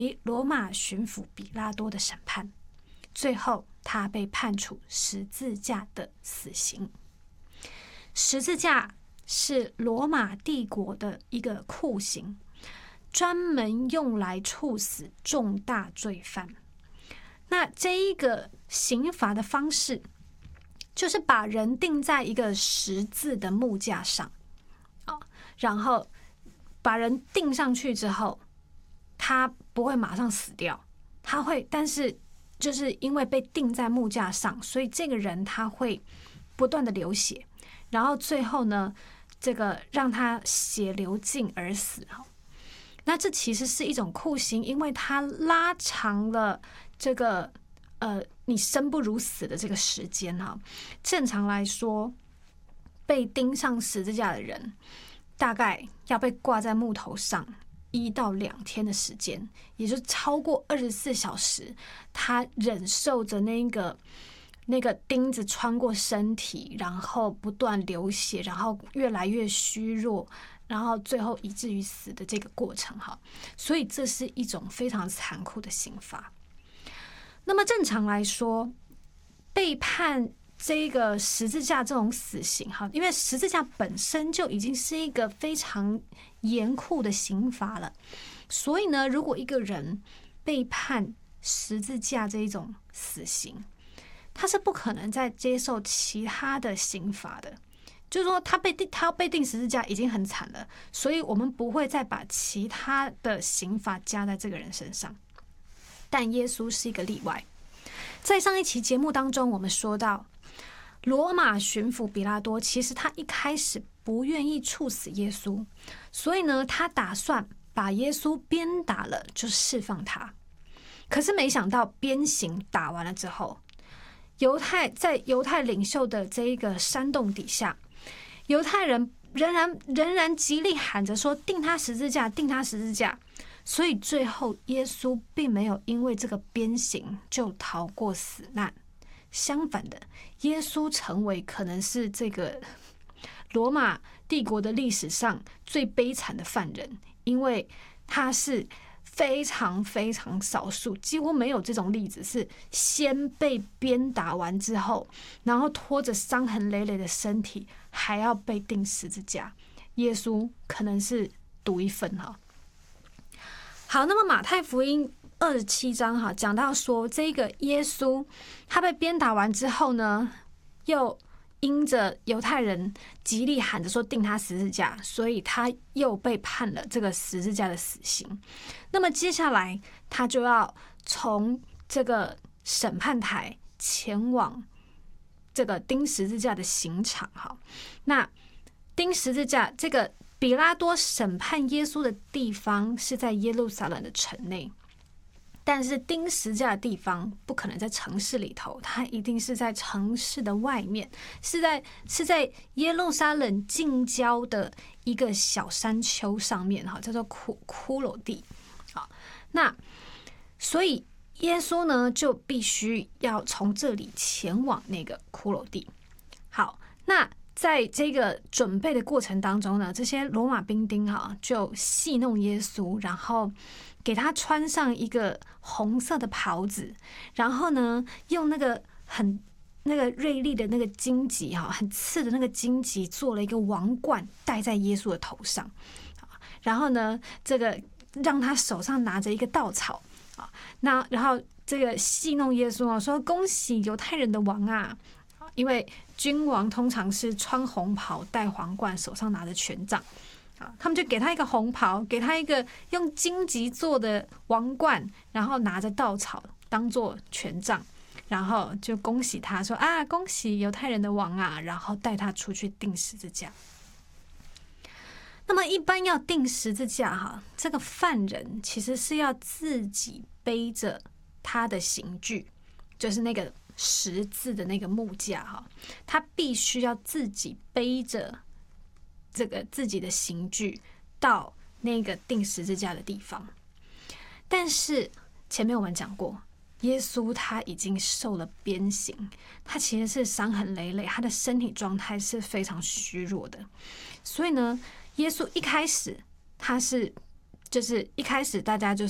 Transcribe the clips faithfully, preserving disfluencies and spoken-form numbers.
罗马巡抚比拉多的审判，最后他被判处十字架的死刑。十字架是罗马帝国的一个酷刑，专门用来处死重大罪犯。那这一个刑罚的方式，就是把人钉在一个十字的木架上，然后把人钉上去之后，他不会马上死掉，他会，但是就是因为被钉在木架上，所以这个人他会不断的流血，然后最后呢，这个让他血流尽而死。那这其实是一种酷刑，因为它拉长了这个呃你生不如死的这个时间哈。正常来说，被钉上十字架的人，大概要被挂在木头上一到两天的时间，也就是超过二十四小时，他忍受着那个那个钉子穿过身体，然后不断流血，然后越来越虚弱，然后最后以至于死的这个过程哈。所以这是一种非常残酷的刑罚。那么正常来说，被判这个十字架这种死刑哈，因为十字架本身就已经是一个非常严酷的刑罚了，所以呢，如果一个人被判十字架这一种死刑，他是不可能再接受其他的刑罚的。就是说他被他要被钉十字架已经很惨了，所以我们不会再把其他的刑罚加在这个人身上。但耶稣是一个例外。在上一期节目当中，我们说到罗马巡抚比拉多，其实他一开始不愿意处死耶稣，所以呢，他打算把耶稣鞭打了就释放他。可是没想到鞭刑打完了之后，犹太在犹太领袖的这一个煽动底下，犹太人仍然仍然极力喊着说钉他十字架，钉他十字架。所以最后耶稣并没有因为这个鞭刑就逃过死难，相反的，耶稣成为可能是这个罗马帝国的历史上最悲惨的犯人，因为他是非常非常少数，几乎没有这种例子是先被鞭打完之后，然后拖着伤痕累累的身体还要被钉十字架。耶稣可能是独一份哈。好，那么马太福音二十七章哈，讲到说这个耶稣他被鞭打完之后呢，又因着犹太人极力喊着说钉他十字架，所以他又被判了这个十字架的死刑。那么接下来他就要从这个审判台前往这个钉十字架的刑场哈。那钉十字架这个比拉多审判耶稣的地方是在耶路撒冷的城内，但是钉十字架的地方不可能在城市里头，它一定是在城市的外面，是在是在耶路撒冷近郊的一个小山丘上面哈，叫做骷骷髅地。好，那所以耶稣呢就必须要从这里前往那个骷髅地。好，那在这个准备的过程当中呢，这些罗马兵丁哈就戏弄耶稣，然后给他穿上一个红色的袍子，然后呢用那个很那个锐利的那个荆棘哈，很刺的那个荆棘做了一个王冠戴在耶稣的头上，然后呢这个让他手上拿着一个稻草啊，那然后这个戏弄耶稣啊，说恭喜犹太人的王啊。因为君王通常是穿红袍戴皇冠，手上拿着权杖，他们就给他一个红袍，给他一个用荆棘做的王冠，然后拿着稻草当做权杖，然后就恭喜他说啊，恭喜犹太人的王啊，然后带他出去钉十字架。那么一般要钉十字架哈，这个犯人其实是要自己背着他的刑具，就是那个十字的那个木架哈，他必须要自己背着这个自己的刑具到那个钉十字架的地方。但是前面我们讲过，耶稣他已经受了鞭刑，他其实是伤痕累累，他的身体状态是非常虚弱的。所以呢，耶稣一开始他是就是一开始大家就是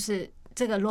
这个罗